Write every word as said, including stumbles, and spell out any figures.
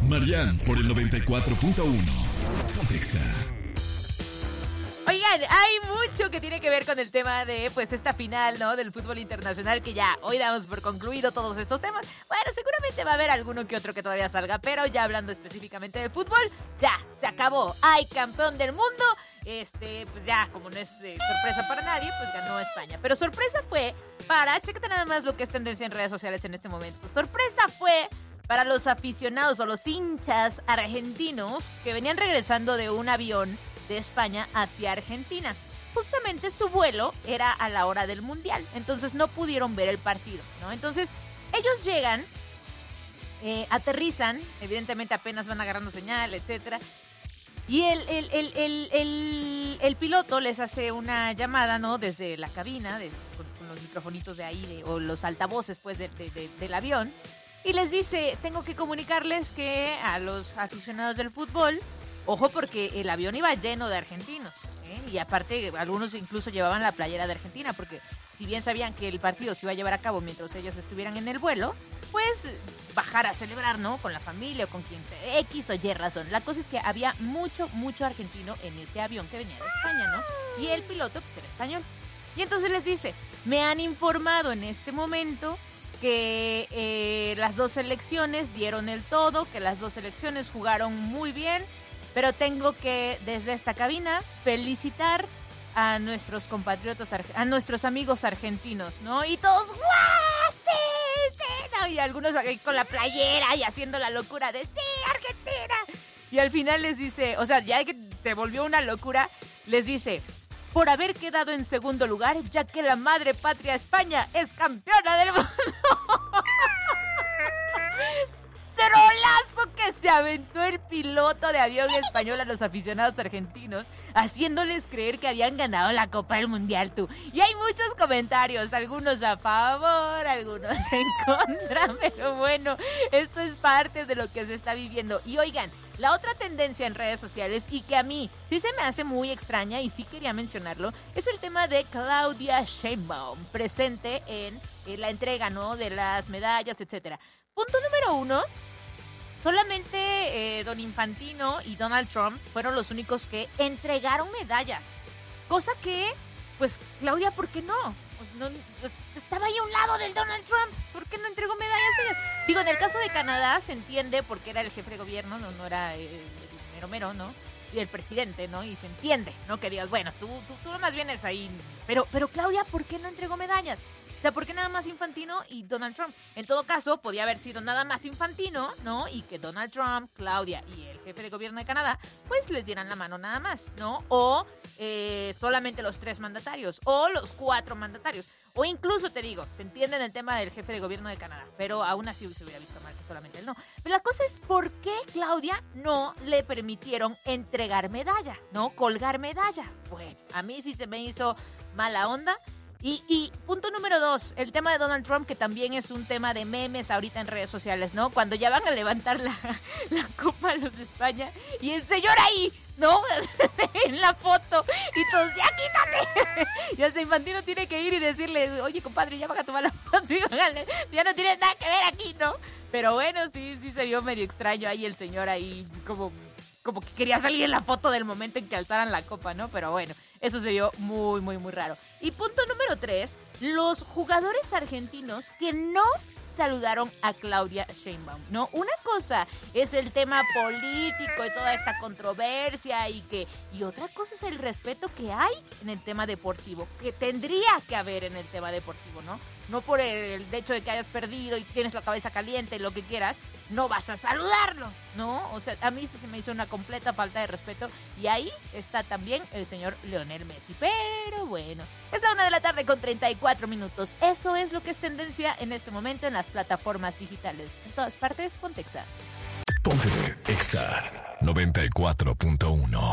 Marian por el noventa y cuatro punto uno. Pontexa. Oigan, hay mucho que tiene que ver con el tema de pues esta final, ¿no? Del fútbol internacional, que ya hoy damos por concluido todos estos temas. Bueno, seguramente va a haber alguno que otro que todavía salga, pero ya hablando específicamente del fútbol, ya, se acabó. Hay campeón del mundo. Este, pues ya, como no es eh, sorpresa para nadie, pues ganó España. Pero sorpresa fue para, chécate nada más lo que es tendencia en redes sociales en este momento. Sorpresa fue para los aficionados o los hinchas argentinos que venían regresando de un avión de España hacia Argentina. Justamente su vuelo era a la hora del Mundial, entonces no pudieron ver el partido, ¿no? Entonces ellos llegan, eh, aterrizan, evidentemente apenas van agarrando señal, etcétera, y el, el, el, el, el, el piloto les hace una llamada, ¿no? Desde la cabina, de, con, con los microfonitos de ahí, de, o los altavoces, pues, de, de, de, del avión, y les dice, tengo que comunicarles que a los aficionados del fútbol, ojo, porque el avión iba lleno de argentinos, ¿eh? Y aparte algunos incluso llevaban la playera de Argentina, porque si bien sabían que el partido se iba a llevar a cabo mientras ellos estuvieran en el vuelo, pues bajar a celebrar, ¿no? Con la familia o con quien sea, X o Y razón. La cosa es que había mucho, mucho argentino en ese avión que venía de España, ¿no? Y el piloto pues era español. Y entonces les dice, me han informado en este momento que eh, las dos selecciones dieron el todo, que las dos selecciones jugaron muy bien, pero tengo que, desde esta cabina, felicitar a nuestros compatriotas, a nuestros amigos argentinos, ¿no? Y todos, ¡guau! ¡Sí! ¡Sí! ¿No? Y algunos ahí con la playera y haciendo la locura de ¡sí, Argentina! Y al final les dice, o sea, ya que se volvió una locura, les dice, por haber quedado en segundo lugar, ya que la madre patria España es campeona del mundo. Trolazo que se aventó el piloto de avión español a los aficionados argentinos, haciéndoles creer que habían ganado la Copa del Mundial, tú. Y hay muchos comentarios, algunos a favor, algunos en contra, pero bueno, esto es parte de lo que se está viviendo. Y oigan, la otra tendencia en redes sociales, y que a mí sí se me hace muy extraña y sí quería mencionarlo, es el tema de Claudia Sheinbaum, presente en, en la entrega, ¿no? De las medallas, etcétera. Punto número uno, solamente eh, Don Infantino y Donald Trump fueron los únicos que entregaron medallas. Cosa que, pues, Claudia, ¿por qué no? Pues, no pues, estaba ahí a un lado del Donald Trump. ¿Por qué no entregó medallas ella? Digo, en el caso de Canadá se entiende porque era el jefe de gobierno, no, no era el, el mero mero, ¿no? Y el presidente, ¿no? Y se entiende, ¿no? Que digas, bueno, tú, tú, tú más vienes ahí. Pero, pero Claudia, ¿por qué no entregó medallas? O sea, ¿por qué nada más Infantino y Donald Trump? En todo caso, podía haber sido nada más Infantino, ¿no? Y que Donald Trump, Claudia y el jefe de gobierno de Canadá, pues les dieran la mano nada más, ¿no? O eh, solamente los tres mandatarios, o los cuatro mandatarios. O incluso, te digo, se entiende en el tema del jefe de gobierno de Canadá, pero aún así se hubiera visto mal que solamente él no. Pero la cosa es, ¿por qué Claudia no le permitieron entregar medalla, ¿no? Colgar medalla. Bueno, a mí sí se me hizo mala onda. Y, y punto número dos, el tema de Donald Trump, que también es un tema de memes ahorita en redes sociales, ¿no? Cuando ya van a levantar la, la copa los de España y el señor ahí, ¿no? En la foto y todos, ¡ya quítate! Y hasta Infantino tiene que ir y decirle, oye, compadre, ya baja a tomar la foto, ya no tienes nada que ver aquí, ¿no? Pero bueno, sí, sí se vio medio extraño ahí el señor ahí como... como que quería salir en la foto del momento en que alzaran la copa, ¿no? Pero bueno, eso se vio muy, muy, muy raro. Y punto número tres, los jugadores argentinos que no saludaron a Claudia Sheinbaum, ¿no? Una cosa es el tema político y toda esta controversia y que y otra cosa es el respeto que hay en el tema deportivo, que tendría que haber en el tema deportivo, ¿no? No por el hecho de que hayas perdido y tienes la cabeza caliente, lo que quieras, no vas a saludarlos, ¿no? O sea, a mí se me hizo una completa falta de respeto y ahí está también el señor Lionel Messi. Pero bueno, es la una de la tarde con treinta y cuatro minutos. Eso es lo que es tendencia en este momento en las plataformas digitales. En todas partes, Pontexa. Ponte Exa noventa y cuatro punto uno.